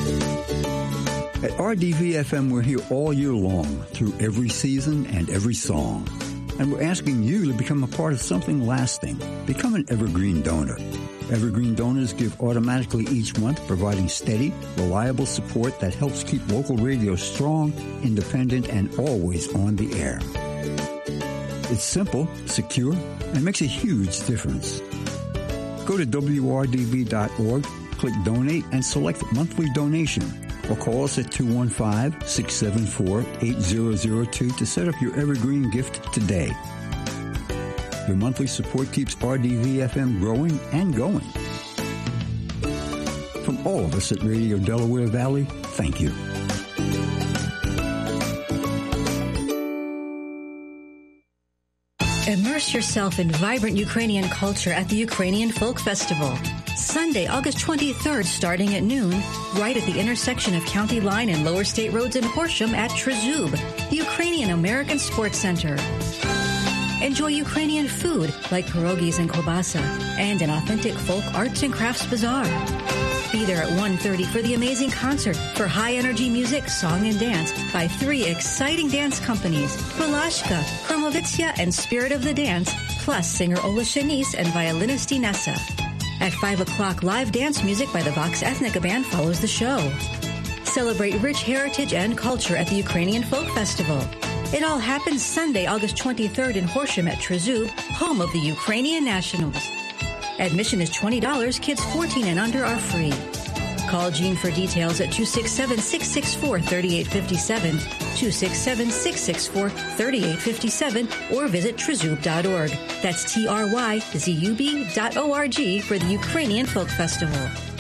At RDV-FM, we're here all year long, through every season and every song. And we're asking you to become a part of something lasting. Become an Evergreen donor. Evergreen donors give automatically each month, providing steady, reliable support that helps keep local radio strong, independent, and always on the air. It's simple, secure, and makes a huge difference. Go to WRDV.org, click Donate, and select Monthly Donation. Or call us at 215-674-8002 to set up your Evergreen gift today. Your monthly support keeps RDV-FM growing and going. From all of us at Radio Delaware Valley, thank you. Immerse yourself in vibrant Ukrainian culture at the Ukrainian Folk Festival. Sunday, August 23rd, starting at noon, right at the intersection of County Line and Lower State Roads in Horsham at Trezub, the Ukrainian American Sports Center. Enjoy Ukrainian food like pierogies and kielbasa and an authentic folk arts and crafts bazaar. Be there at 1:30 for the amazing concert for high-energy music, song, and dance by 3 exciting dance companies, Balashka, Kromovitsia, and Spirit of the Dance, plus singer Ola Shanice and violinist Inessa. At 5 o'clock, live dance music by the Vox Ethnica Band follows the show. Celebrate rich heritage and culture at the Ukrainian Folk Festival. It all happens Sunday, August 23rd in Horsham at Trezub, home of the Ukrainian Nationals. Admission is $20. Kids 14 and under are free. Call Jean for details at 267-664-3857, 267-664-3857, or visit Trezub.org. That's TRYZUB.org for the Ukrainian Folk Festival.